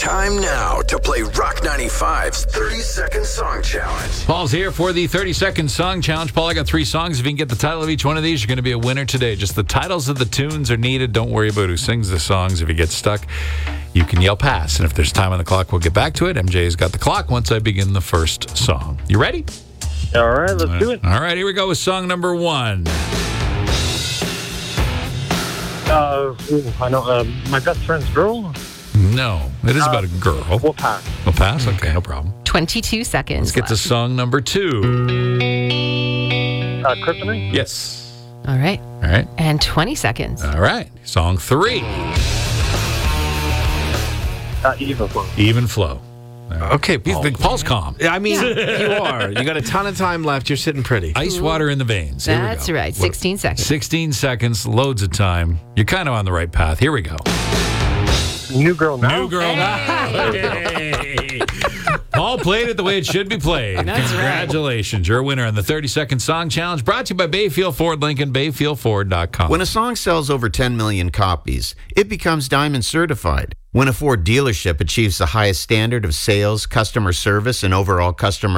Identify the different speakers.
Speaker 1: Time now to play Rock 95's 30-second song challenge.
Speaker 2: Paul's here for the 30-second song challenge. Paul, I got 3 songs. If you can get the title of each one of these, you're going to be a winner today. Just the titles of the tunes are needed. Don't worry about who sings the songs. If you get stuck, you can yell pass. And if there's time on the clock, we'll get back to it. MJ's got the clock once I begin the first song. You ready?
Speaker 3: All right, let's do it.
Speaker 2: All right, here we go with song number 1.
Speaker 3: I know. My best friend's girl.
Speaker 2: No, it is about a girl.
Speaker 3: We'll pass.
Speaker 2: We'll pass? Okay, no problem.
Speaker 4: 22 seconds.
Speaker 2: Let's get to song number 2.
Speaker 3: Kryptonite.
Speaker 2: Yes.
Speaker 4: All right.
Speaker 2: All right.
Speaker 4: And 20 seconds.
Speaker 2: All right. Song 3.
Speaker 3: Even flow.
Speaker 2: Even flow.
Speaker 5: Okay, Paul.
Speaker 2: Paul's calm.
Speaker 5: I mean, you are. You got a ton of time left. You're sitting pretty.
Speaker 2: Ice water in the veins. Here we
Speaker 4: That's
Speaker 2: go.
Speaker 4: right. 16 seconds.
Speaker 2: 16 seconds, loads of time. You're kind of on the right path. Here we go.
Speaker 3: New girl now.
Speaker 2: New girl. Hey. Paul played it the way it should be played.
Speaker 4: That's
Speaker 2: Congratulations. You're a winner on the 30-second song challenge, brought to you by Bayfield Ford Lincoln, bayfieldford.com.
Speaker 6: When a song sells over 10 million copies, it becomes Diamond certified. When a Ford dealership achieves the highest standard of sales, customer service, and overall customer